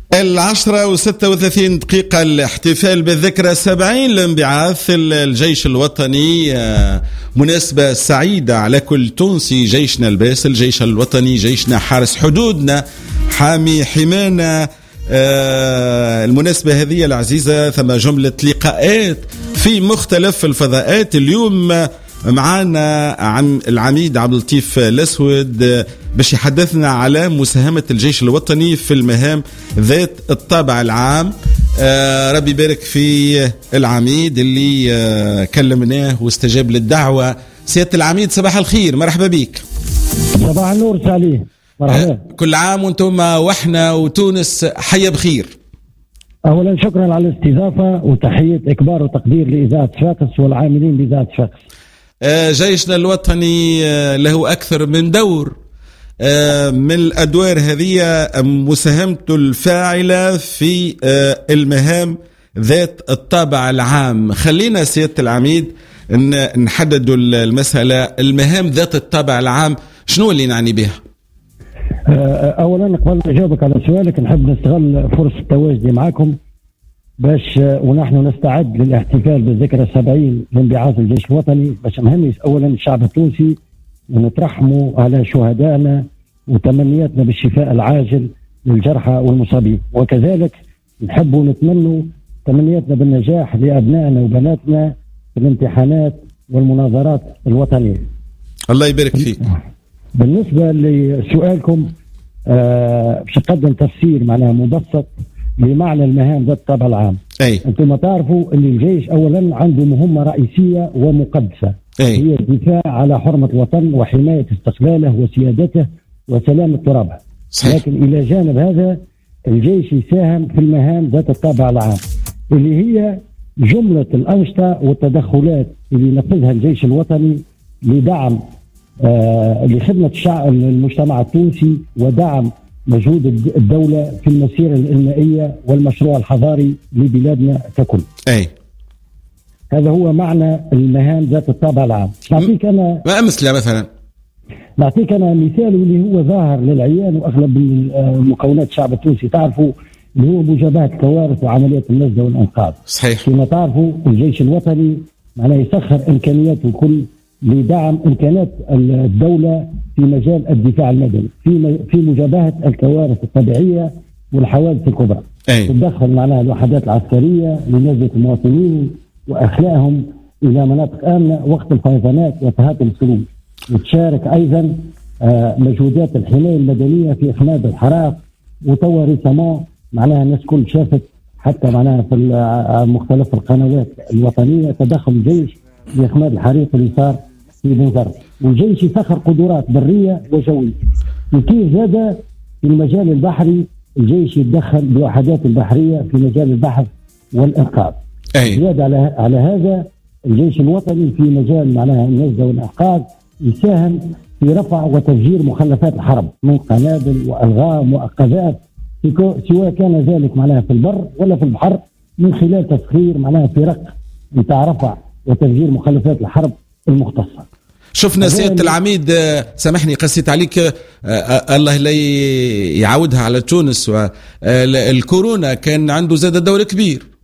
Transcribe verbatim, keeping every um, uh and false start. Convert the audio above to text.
العشرة وستة وثلاثين دقيقة الاحتفال بالذكرى السبعين لانبعاث الجيش الوطني. مناسبة سعيدة على كل تونسي. جيشنا الباسل، الجيش الوطني، جيشنا حارس حدودنا، حامي حمانا. المناسبة هذه العزيزة ثم جملة لقاءات في مختلف الفضاءات. اليوم معانا عن العميد عبد اللطيف الأسود باش يحدثنا على مساهمة الجيش الوطني في المهام ذات الطابع العام. آه ربي يبارك في العميد اللي آه كلمناه واستجاب للدعوة. سيادة العميد صباح الخير، مرحبا بك. صباح النور ساليه، مرحبا. آه كل عام وانتم واحنا وتونس حية بخير. أولا شكرا على الاستضافة وتحية إكبار وتقدير لإذاعة صفاقس والعاملين بإذاعة صفاقس. آه جيشنا الوطني آه له أكثر من دور. آه من الأدوار هذه مساهمته الفاعلة في آه المهام ذات الطابع العام. خلينا سيادة العميد نحدد المسألة. المهام ذات الطابع العام شنو اللي نعني بها؟ آه أولا قبل ما أجاوبك على سؤالك نحب نستغل فرصة تواجدي معكم باش ونحن نستعد للاحتفال بالذكرى السبعين لانبعاث الجيش الوطني باش نهنئ اولا الشعب التونسي ونترحموا على شهدائنا وتمنياتنا بالشفاء العاجل للجرحى والمصابين، وكذلك نحب ونتمنوا تمنياتنا بالنجاح لابنائنا وبناتنا في الامتحانات والمناظرات الوطنيه. الله يبارك فيك. بالنسبه لسؤالكم آه باش نقدم تفسير معناها مبسط بمعنى المهام ذات الطابع العام. أي. أنتم تعرفوا أن الجيش أولا عنده مهمة رئيسية ومقدسة. أي. هي الدفاع على حرمة الوطن وحماية استقلاله وسيادته وسلامة ترابه. صحيح. لكن إلى جانب هذا الجيش يساهم في المهام ذات الطابع العام اللي هي جملة الأنشطة والتدخلات اللي ينفذها الجيش الوطني لدعم آه لخدمة الشعب المجتمع التونسي ودعم مجهود الدولة في المسيرة الإنمائية والمشروع الحضاري لبلادنا ككل. أي. هذا هو معنى المهام ذات الطابع العام. نعطيك أنا ما مثل مثلا نعطيك أنا مثال اللي هو ظاهر للعيان وأغلب المكونات الشعب التونسي تعرفوا، اللي هو مجابهة الكوارث وعمليات النجدة والإنقاذ. صحيح. كما تعرفوا الجيش الوطني معناه يسخر إمكانياته كل لدعم إمكانات الدولة في مجال الدفاع المدني في في مجابهة الكوارث الطبيعية والحوادث الكبرى. تدخل معناها الوحدات العسكرية لنجدة المواطنين وإخلاءهم إلى مناطق آمنة وقت الفيضانات وتهافت السلوك، وتشارك أيضا مجهودات الحماية المدنية في إخماد الحرائق. وتوا ريسامون معناها الناس كل شافت حتى معناها في مختلف القنوات الوطنية تدخل الجيش لإخماد الحريق اللي صار في بنزرت، والجيش يسخر قدرات برية وجوية. وكيف زاد في المجال البحري الجيش يتدخل بوحدات البحرية في مجال البحث والإنقاذ. زاد على على هذا الجيش الوطني في مجال معناها النجدة والإنقاذ يساهم في رفع وتفجير مخلفات الحرب من قنابل وألغام وقذائف سواء كان ذلك معناها في البر ولا في البحر من خلال تسخير معناها فرق نتاع رفع وتفجير مخلفات الحرب المختصة. شفنا سيادة العميد سامحني قسيت عليك الله لا يعودها على تونس، والكورونا كان عنده زاد دور كبير.